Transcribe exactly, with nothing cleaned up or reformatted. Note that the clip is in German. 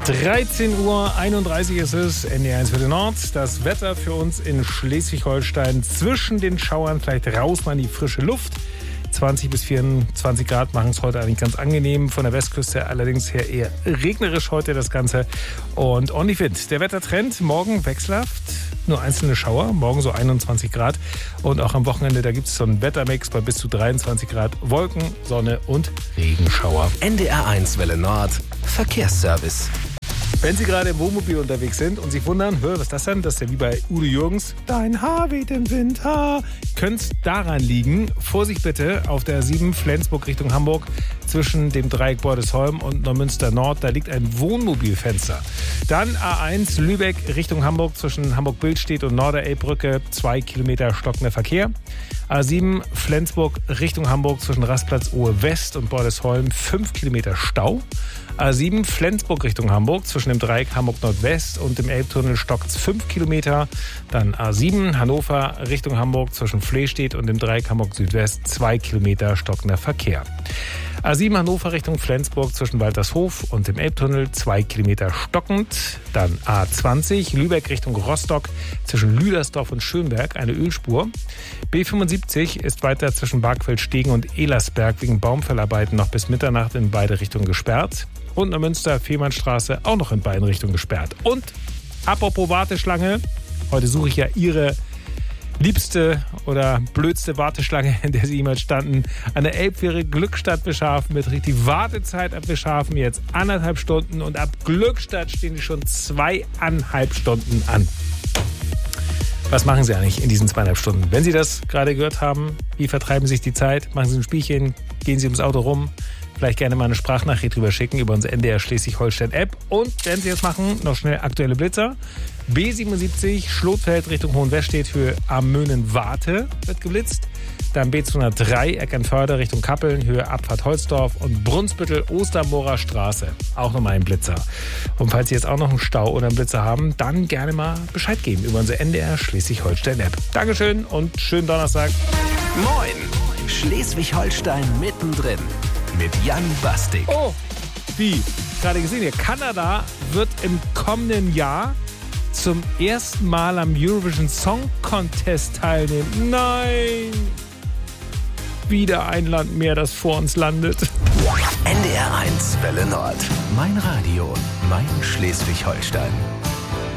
dreizehn Uhr einunddreißig ist es, N D R eins für den Nord. Das Wetter für uns in Schleswig-Holstein zwischen den Schauern, vielleicht raus mal in die frische Luft. zwanzig bis vierundzwanzig Grad machen es heute eigentlich ganz angenehm. Von der Westküste allerdings her eher regnerisch heute das Ganze. Und ordentlich Wind. Der Wettertrend morgen wechselhaft. Nur einzelne Schauer, morgen so einundzwanzig Grad. Und auch am Wochenende, da gibt es so einen Wettermix bei bis zu dreiundzwanzig Grad. Wolken, Sonne und Regenschauer. N D R eins Welle Nord, Verkehrsservice. Wenn Sie gerade im Wohnmobil unterwegs sind und sich wundern, hör, was ist das denn? Das ist ja wie bei Udo Jürgens. Dein Haar weht im Winter. Könnte es daran liegen. Vorsicht bitte auf der sieben Flensburg Richtung Hamburg zwischen dem Dreieck Bordesholm und Neumünster Nord. Da liegt ein Wohnmobilfenster. Dann A eins Lübeck Richtung Hamburg zwischen Hamburg-Billstedt und Norderelbbrücke. Zwei Kilometer stockender Verkehr. A sieben Flensburg Richtung Hamburg zwischen Rastplatz Ohe West und Bordesholm. Fünf Kilometer Stau. A sieben Flensburg Richtung Hamburg zwischen dem Dreieck Hamburg Nordwest und dem Elbtunnel stockt es fünf Kilometer. Dann A sieben Hannover Richtung Hamburg zwischen Flehstedt und dem Dreieck Hamburg Südwest zwei Kilometer stockender Verkehr. A sieben Hannover Richtung Flensburg zwischen Waltershof und dem Elbtunnel zwei Kilometer stockend. Dann A zwanzig Lübeck Richtung Rostock zwischen Lüdersdorf und Schönberg eine Ölspur. B fünfundsiebzig ist weiter zwischen Bargfeld-Stegen und Elersberg wegen Baumfellarbeiten noch bis Mitternacht in beide Richtungen gesperrt. Und Neumünster-Fehmarnstraße auch noch in beiden Richtungen gesperrt. Und apropos Warteschlange, heute suche ich ja Ihre liebste oder blödste Warteschlange, in der Sie jemals standen. An der Elbfähre Glückstadt Beschafen mit richtig Wartezeit ab Beschafen jetzt anderthalb Stunden und ab Glückstadt stehen die schon zweieinhalb Stunden an. Was machen Sie eigentlich in diesen zweieinhalb Stunden? Wenn Sie das gerade gehört haben, wie vertreiben Sie sich die Zeit? Machen Sie ein Spielchen? Gehen Sie ums Auto rum? Vielleicht gerne mal eine Sprachnachricht drüber schicken über unsere N D R Schleswig-Holstein-App. Und wenn Sie das machen, noch schnell aktuelle Blitzer. B siebenundsiebzig Schlotfeld Richtung Hohenwestedt Höhe Amönen-Warte wird geblitzt. Dann B zweihundertdrei Eckernförde Richtung Kappeln Höhe Abfahrt Holzdorf und Brunsbüttel Ostermoorer Straße. Auch nochmal ein Blitzer. Und falls Sie jetzt auch noch einen Stau oder einen Blitzer haben, dann gerne mal Bescheid geben über unsere N D R Schleswig-Holstein-App. Dankeschön und schönen Donnerstag. Moin! Schleswig-Holstein mittendrin. Mit Jan Bastik. Oh, wie? Gerade gesehen hier. Kanada wird im kommenden Jahr zum ersten Mal am Eurovision Song Contest teilnehmen. Nein! Wieder ein Land mehr, das vor uns landet. N D R eins Welle Nord. Mein Radio, mein Schleswig-Holstein.